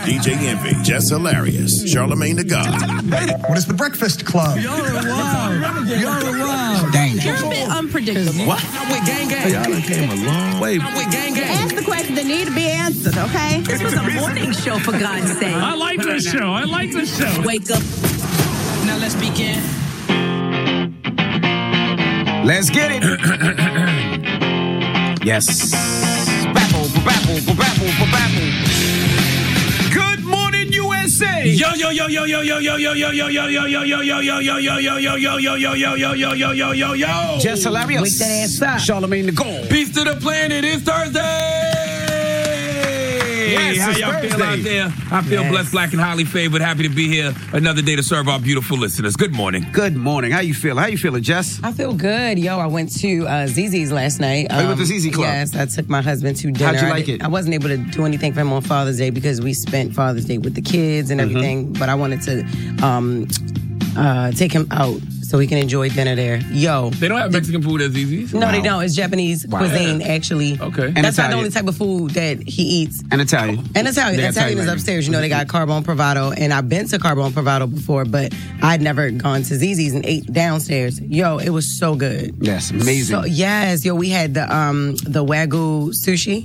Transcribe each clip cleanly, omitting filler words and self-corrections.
DJ Envy, Jess Hilarious, Charlamagne the God. What is the Breakfast Club? Y'all are wild. Dang. It's a bit unpredictable. What? With gang. Y'all came a long way. With gang. Ask the questions that need to be answered, okay? This was a morning show, for God's sake. I like this show. Wake up. Now let's begin. Let's get it. Yes. Babble. Good morning, USA. Yo. Jess Hilarious. Wake that ass up. Charlamagne the God. Peace to the planet. It's Thursday. Yes, How it's y'all feel Thursday. out there? I feel blessed, black, and highly favored. Happy to be here. Another day to serve our beautiful listeners. Good morning. Good morning. How you feeling, Jess? I feel good. Yo, I went to ZZ's last night. You went to ZZ Club? Yes, I took my husband to dinner. How'd you like it? I wasn't able to do anything for him on Father's Day because we spent Father's Day with the kids and everything, but I wanted to take him out so he can enjoy dinner there. Yo. They don't have Mexican food at ZZ's? No, they don't. It's Japanese cuisine, actually. Okay. And That's not the Italian. only type of food that he eats. And Italian. And Italian. They're Italian is Italian. upstairs. You know, they got Carbone Provato. And I've been to Carbone Provato before, but I'd never gone to ZZ's and ate downstairs. Yo, it was so good. Yes, amazing. So, yes, yo, we had the Wagyu sushi.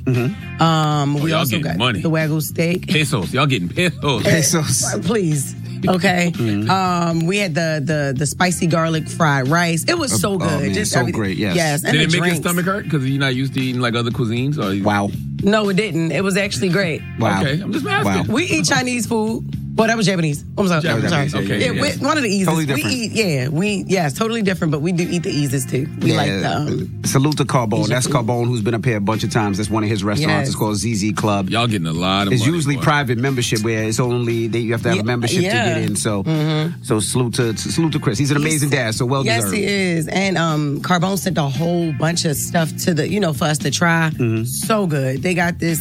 We y'all also getting got money. the Wagyu steak. Pesos. Y'all getting pesos. Pesos. Please. Okay. We had the spicy garlic fried rice. It was so good. man, Just so everything. great, yes. Yes. And Did the it make your drinks. stomach hurt because you're not used to eating like other cuisines? Or Wow. No, it didn't. It was actually great. Wow. Okay, I'm just asking. Wow. We eat Chinese food. Well, that was Japanese. I'm sorry. Japanese, I'm sorry. okay, Yeah, yeah. one of the eases. Totally We different. eat, yes, totally different, but we do eat the eases too. We like the. Salute to Carbone. Asian That's food. Carbone, who's been up here a bunch of times. That's one of his restaurants. Yes. It's called ZZ Club. Y'all getting a lot of It's money. usually boy. private membership where it's only you have to have a membership to get in. So, so salute to Chris. He's an amazing dad. So well Yes, deserved. he is. And Carbone sent a whole bunch of stuff to the, for us to try. So good. They got this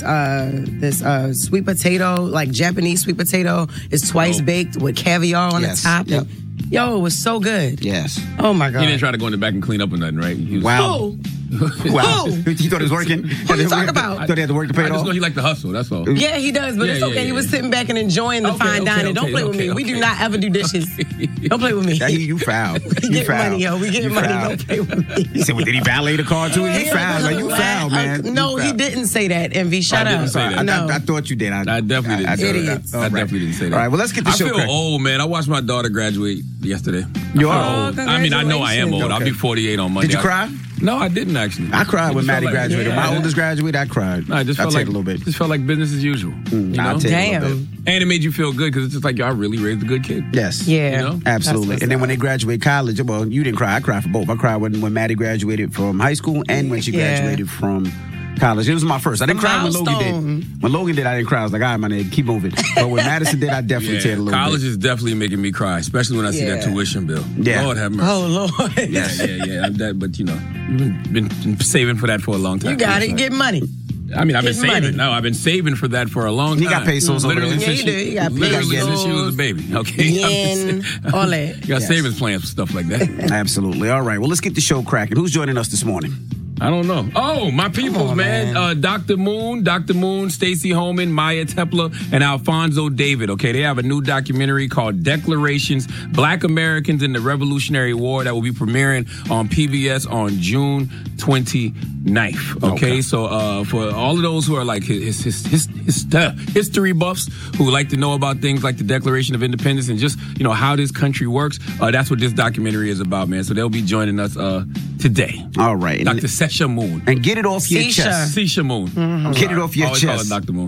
sweet potato, like Japanese sweet potato. It's twice baked with caviar on Yes. the top. Yep. And, yo, it was so good. Yes. Oh my God. He didn't try to go in the back and clean up or nothing, right? He was, Wow. Wow. He thought it was working. What are you talking about? Thought he had to work to pay I it just off. know he liked the hustle. That's all. Yeah, he does, but Yeah, it's okay. yeah, He was yeah. sitting back and enjoying the fine dining. Don't play with me. We do not ever do dishes. Don't play with me. Yeah, you foul. We You get foul. money, yo. We get You money. foul. Don't play with me. He said, well, did he valet the car too? You foul. Like, you foul, man. No, You he foul. didn't say that, MV. Shut I up. didn't say that. No. I thought you did. I definitely didn't say that. Idiots. I definitely didn't say that. All right, well, let's get the I show feel cracked. old, man. I watched my daughter graduate yesterday. You I are feel old. old. I mean, I know I am old. I'll be 48 on Monday. Did you cry? No, I didn't actually. I cried when just Maddie felt like- graduated. yeah, My oldest graduated, I cried. No, I just I'll felt take like a little bit. Just felt like business as usual. You know? I'll take a little Damn. bit. And it made you feel good because it's just like, yo, I really raised a good kid. Yes. Yeah. You know? Absolutely. That's And then when what's they graduate college, well, you didn't cry. I cried for both. I cried when Maddie graduated from high school and when she Yeah. graduated from college. It was my first. I didn't The cry when Logan milestone. did. When Logan did, I didn't cry. I was like, all right, my nigga, keep moving. But when Madison did, I definitely teared a little College bit. is definitely making me cry, especially when I see that Yeah. tuition bill. Yeah. Lord have mercy. Oh, Lord. Yeah. But you know, you've been saving for that for a long time. You got it. Get money. I mean, I've been Getting saving. money. No, I've been saving for that for a long time. You got pesos over Literally there. since Yeah, you do. You got literally pesos. since she was a baby. Okay, Yen, all that. You got Yes. savings plans for stuff like that. Absolutely. All right. Well, let's get the show cracking. Who's joining us this morning? I don't know. Oh, my peoples, on, man. Dr. Moon, Stacey Holman, Maya Tepler, and Alfonso David. Okay, they have a new documentary called Declarations: Black Americans in the Revolutionary War that will be premiering on PBS on June 29th. Okay, so for all of those who are like history buffs who like to know about things like the Declaration of Independence and just how this country works, that's what this documentary is about, man. So they'll be joining us today. All right. Dr. Sesha Moon. And get it off your Sisha. chest. Sesha Moon. Get it off your Always call chest. her Dr. Moon.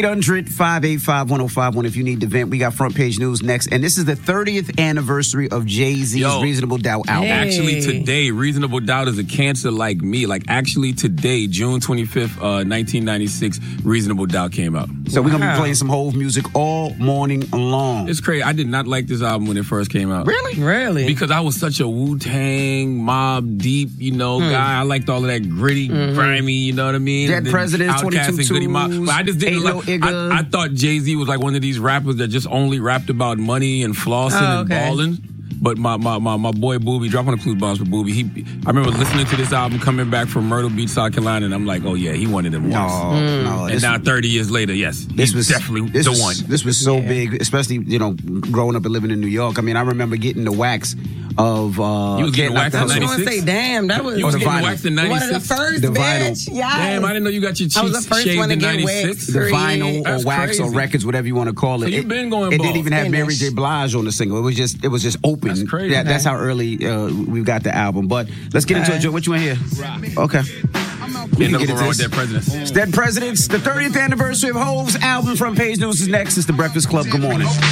800-585-1051 if you need to vent. We got front page news next. And this is the 30th anniversary of Jay-Z's Yo. Reasonable Doubt album. Actually, today, Reasonable Doubt is a cancer like me. Like, actually, today, June 25th, 1996, Reasonable Doubt came out. So we're going to be playing some Hove music all morning long. It's crazy. I did not like this album when it first came out. Really? Because I was such a Wu-Tang, Mobb Deep, guy. I liked all of that gritty, grimy, you know what I mean? Dead And then Presidents, Outkast 22 and Goody Mob. But I just didn't Ain't like. No Igga. I thought Jay-Z was like one of these rappers that just only rapped about money and flossing and okay. balling. But my boy Boobie, dropping the clue bombs for Boobie. I remember listening to this album coming back from Myrtle Beach, South Carolina, and I'm like, oh yeah, he one of them ones. No, And now 30 years later, yes, this was definitely the one. This was so big, especially growing up and living in New York. I mean, I remember getting the wax of. You was getting wax in I was going to 96? say, damn, that was You was the getting vinyl. waxed in one of 96? the first, The bitch. vinyl. Yes. Damn, I didn't know you got your I was cheeks the first shaved one to in get 96. waxed. The vinyl That's or wax or crazy. records, whatever you want to call it. So you've been going It bald. didn't even have Mary J. Finished. Blige on the single. It was just open. That's crazy. Yeah, that's how early we got the album. But let's get into it, Joe. What you want to hear? Okay. We Can't can get go into wrong with this. Dead Presidents. It's Dead Presidents. The 30th anniversary of Hove's album Front Page News is next. It's the Breakfast Club. Good morning.